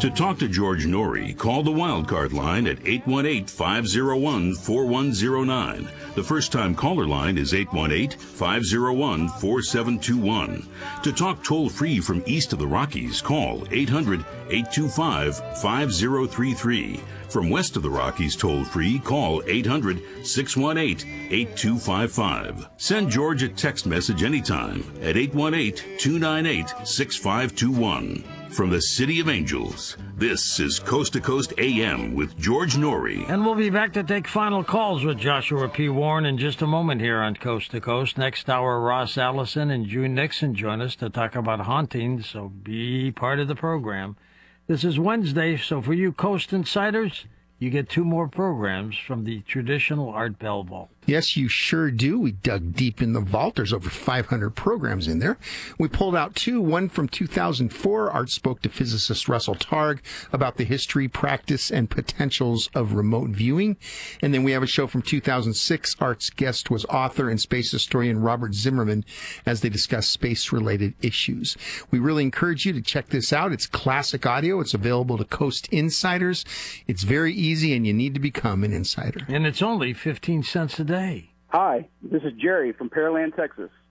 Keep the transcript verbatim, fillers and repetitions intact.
To talk to George Norrie, call the Wildcard line at eight one eight, five oh one, four one oh nine. The first-time caller line is eight one eight, five oh one, four seven two one. To talk toll-free from east of the Rockies, call eight hundred, eight two five, five oh three three. From west of the Rockies toll-free, call eight hundred, six one eight, eight two five five. Send George a text message anytime at eight one eight, two nine eight, six five two one. From the City of Angels, this is Coast to Coast A M with George Norrie. And we'll be back to take final calls with Joshua P. Warren in just a moment here on Coast to Coast. Next hour, Ross Allison and June Nixon join us to talk about hauntings, so be part of the program. This is Wednesday, so for you Coast Insiders, you get two more programs from the traditional Art Bell Vault. Yes, you sure do. We dug deep in the vault. There's over five hundred programs in there. We pulled out two. One from two thousand four. Art spoke to physicist Russell Targ about the history, practice, and potentials of remote viewing. And then we have a show from two thousand six. Art's guest was author and space historian Robert Zimmerman as they discuss space-related issues. We really encourage you to check this out. It's classic audio. It's available to Coast Insiders. It's very easy, and you need to become an insider. And it's only fifteen cents a day. Hi, this is Jerry from Pearland, Texas.